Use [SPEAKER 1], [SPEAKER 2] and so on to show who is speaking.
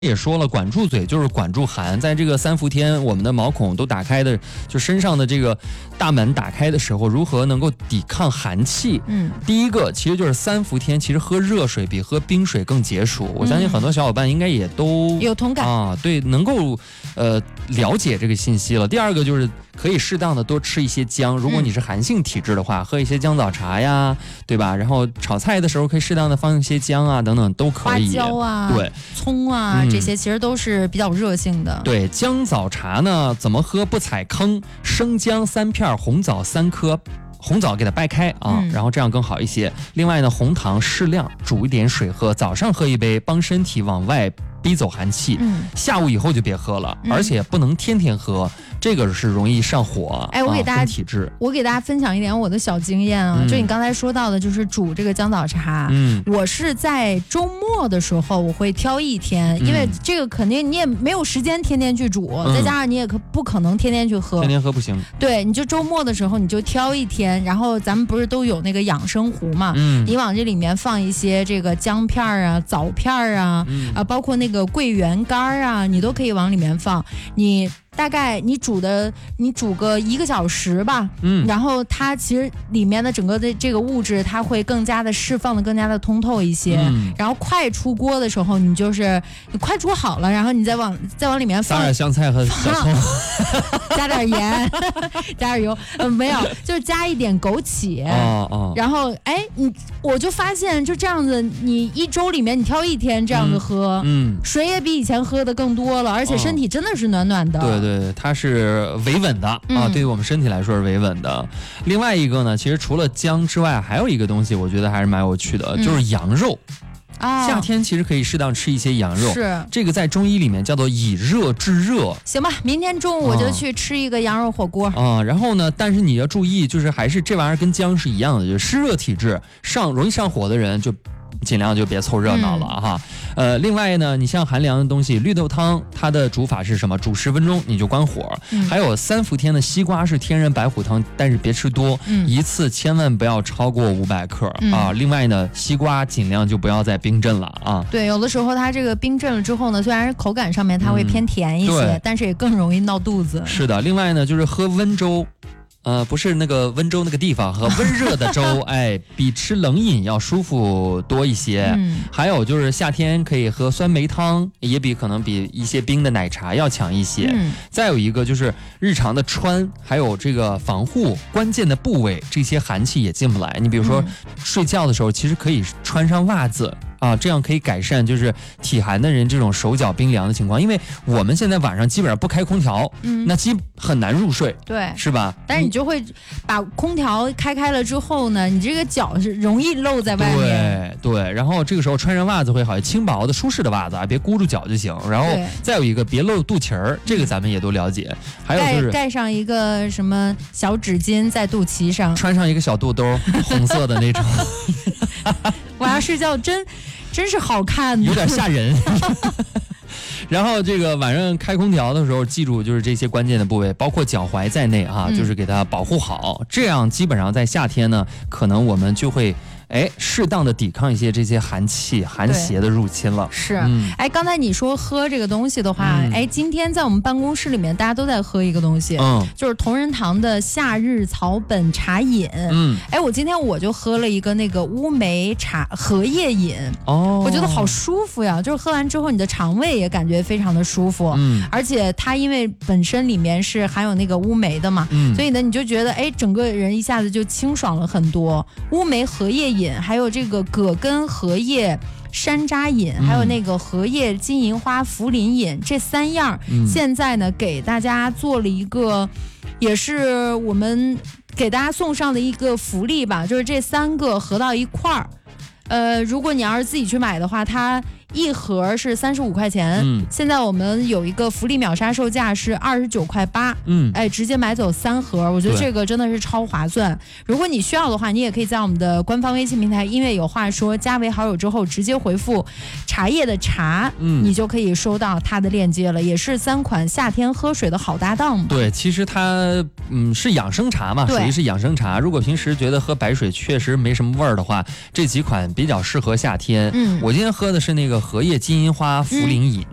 [SPEAKER 1] 也说了，管住嘴就是管住寒。在这个三伏天，我们的毛孔都打开的，就身上的这个大门打开的时候，如何能够抵抗寒气？第一个其实就是三伏天，其实喝热水比喝冰水更解暑。我相信很多小伙伴应该也都
[SPEAKER 2] 有同感
[SPEAKER 1] 啊，对，能够了解这个信息了。第二个就是可以适当的多吃一些姜，如果你是寒性体质的话，喝一些姜枣茶呀，对吧？然后炒菜的时候可以适当的放一些姜啊等等都可以。
[SPEAKER 2] 花椒啊，
[SPEAKER 1] 对，
[SPEAKER 2] 葱啊，这些其实都是比较热性的。
[SPEAKER 1] 对，姜枣茶呢，怎么喝不踩坑？生姜3片，红枣3颗。红枣给它掰开啊，然后这样更好一些。另外呢，红糖适量，煮一点水喝，早上喝一杯，帮身体往外逼走寒气。下午以后就别喝了，而且不能天天喝，这个是容易上火。
[SPEAKER 2] 我给大家
[SPEAKER 1] 体质，
[SPEAKER 2] 我给大家分享一点我的小经验啊，就你刚才说到的，就是煮这个姜枣茶。我是在周末的时候我会挑一天，因为这个肯定你也没有时间天天去煮，再加上你也不可能天天去喝，
[SPEAKER 1] 天天喝不行。对，
[SPEAKER 2] 你就周末的时候你就挑一天，然后咱们不是都有那个养生壶嘛，你往这里面放一些这个姜片啊、枣片啊，包括那个桂圆干啊，你都可以往里面放。大概你煮个1个小时吧，然后它其实里面的整个的这个物质，它会更加的释放的更加的通透一些。然后快出锅的时候，你快煮好了，然后你再往里面放
[SPEAKER 1] 撒点香菜和小葱，
[SPEAKER 2] 加点盐，加点油，没有，就是加一点枸杞。然后我就发现就这样子，你1周里面你挑一天这样子喝，水也比以前喝的更多了，而且身体真的是暖暖的。
[SPEAKER 1] 对，它是维稳的啊，对于我们身体来说是维稳的。另外一个呢，其实除了姜之外，还有一个东西，我觉得还是蛮有趣的，就是羊肉。夏天其实可以适当吃一些羊肉，
[SPEAKER 2] 是这
[SPEAKER 1] 个在中医里面叫做以热制热。
[SPEAKER 2] 行吧，明天中午我就去吃一个羊肉火锅
[SPEAKER 1] 然后呢，但是你要注意，就是还是这玩意儿跟姜是一样的，就是湿热体质容易上火的人就尽量就别凑热闹了哈。另外呢，你像寒凉的东西，绿豆汤它的煮法是什么？煮10分钟你就关火。还有三伏天的西瓜是天然白虎汤，但是别吃多，一次千万不要超过500克啊。另外呢，西瓜尽量就不要再冰镇了啊。
[SPEAKER 2] 对，有的时候它这个冰镇了之后呢，虽然口感上面它会偏甜一些，但是也更容易闹肚子。
[SPEAKER 1] 是的，另外呢，就是喝温粥。不是那个温州那个地方，喝温热的粥，比吃冷饮要舒服多一些。还有就是夏天可以喝酸梅汤，也可能比一些冰的奶茶要强一些。再有一个就是日常的穿，还有这个防护关键的部位，这些寒气也进不来。你比如说睡觉的时候，其实可以穿上袜子。这样可以改善就是体寒的人这种手脚冰凉的情况，因为我们现在晚上基本上不开空调，那很难入睡，
[SPEAKER 2] 对，
[SPEAKER 1] 是吧？
[SPEAKER 2] 但是你就会把空调开了之后呢，你这个脚是容易露在外面，
[SPEAKER 1] 对，然后这个时候穿上袜子会好，轻薄的舒适的袜子别箍住脚就行。然后再有一个别露肚脐儿，这个咱们也都了解。还有就是
[SPEAKER 2] 盖上一个什么小纸巾在肚脐上，
[SPEAKER 1] 穿上一个小肚兜，红色的那种。
[SPEAKER 2] 晚上睡觉真是好看的，
[SPEAKER 1] 有点吓人。然后这个晚上开空调的时候，记住就是这些关键的部位，包括脚踝在内就是给它保护好。这样基本上在夏天呢，可能我们就会适当的抵抗一些这些寒气、寒邪的入侵了。
[SPEAKER 2] 是，刚才你说喝这个东西的话，今天在我们办公室里面，大家都在喝一个东西，就是同仁堂的夏日草本茶饮。我今天我就喝了一个那个乌梅茶荷叶饮，我觉得好舒服呀，就是喝完之后你的肠胃也感觉非常的舒服，而且它因为本身里面是含有那个乌梅的嘛，所以呢你就觉得整个人一下子就清爽了很多。乌梅荷叶饮，还有这个葛根荷叶山楂饮，还有那个荷叶金银花茯苓饮，这3样现在呢给大家做了一个，也是我们给大家送上的一个福利吧，就是这3个合到一块儿。如果你要是自己去买的话，它1盒是35块钱，现在我们有一个福利秒杀售价是29.8块，直接买走3盒，我觉得这个真的是超划算。如果你需要的话，你也可以在我们的官方微信平台音乐有话说加为好友之后，直接回复茶叶的茶，你就可以收到它的链接了，也是3款夏天喝水的好搭档。
[SPEAKER 1] 对，其实它是养生茶嘛，属于是养生茶。如果平时觉得喝白水确实没什么味儿的话，这几款比较适合夏天。我今天喝的是那个荷叶金银花茯苓饮，